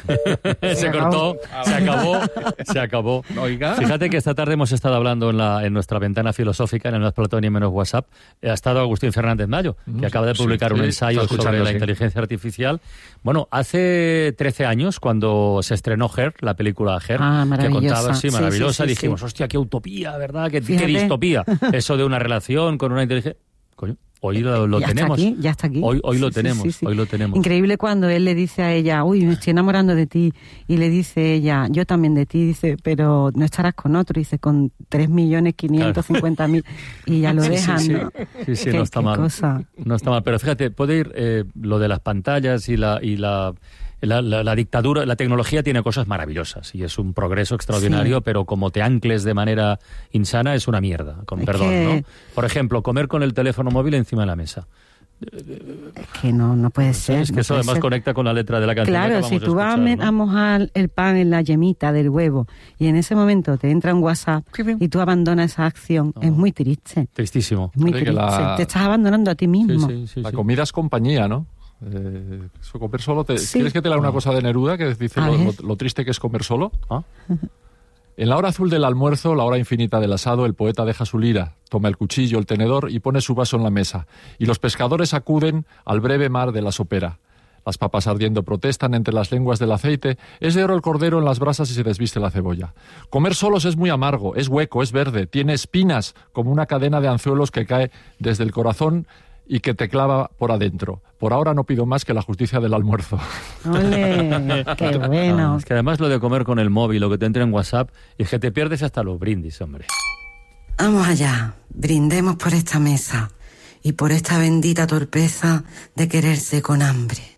Se cortó, se acabó. Oiga. Fíjate que esta tarde hemos estado hablando en nuestra ventana filosófica, en el Más Platón y Menos WhatsApp. Ha estado Agustín Fernández Mayo, que acaba de publicar un ensayo sobre la inteligencia artificial. Bueno, hace 13 años, cuando se estrenó Her, la película Her, que contaba, maravillosa, dijimos, hostia, qué utopía, ¿verdad? Qué distopía. Eso de una relación con una inteligencia... Coño. Hoy lo tenemos. Ya está aquí. Hoy lo tenemos. Hoy lo tenemos. Increíble cuando él le dice a ella, uy, me estoy enamorando de ti. Y le dice ella, yo también de ti. Dice, pero no estarás con otro. Dice, con 3.550.000. Y ya lo dejan. Sí, no está mal. No está mal. Pero fíjate, puede ir lo de las pantallas y la dictadura, la tecnología tiene cosas maravillosas y es un progreso extraordinario, pero como te ancles de manera insana es una mierda, con perdón, ¿no? Por ejemplo, comer con el teléfono móvil encima de la mesa. Es que no puede ser. Es que eso además conecta con la letra de la canción. Claro, si tú vas a mojar el pan en la yemita del huevo y en ese momento te entra un WhatsApp y tú abandonas esa acción, es muy triste. Tristísimo. Es muy triste. Te estás abandonando a ti mismo. La comida es compañía, ¿no? Eso, comer solo. ¿Quieres que te lea una cosa de Neruda que dice lo triste que es comer solo? En la hora azul del almuerzo, la hora infinita del asado, el poeta deja su lira, toma el cuchillo, el tenedor y pone su vaso en la mesa. Y los pescadores acuden al breve mar de la sopera. Las papas ardiendo protestan entre las lenguas del aceite. Es de oro el cordero en las brasas y se desviste la cebolla. Comer solos es muy amargo, es hueco, es verde, tiene espinas como una cadena de anzuelos que cae desde el corazón y que te clava por adentro. Por ahora no pido más que la justicia del almuerzo. ¡Ole! ¡Qué bueno! Es que además lo de comer con el móvil, lo que te entra en WhatsApp, es que te pierdes hasta los brindis, hombre. Vamos allá, brindemos por esta mesa y por esta bendita torpeza de quererse con hambre.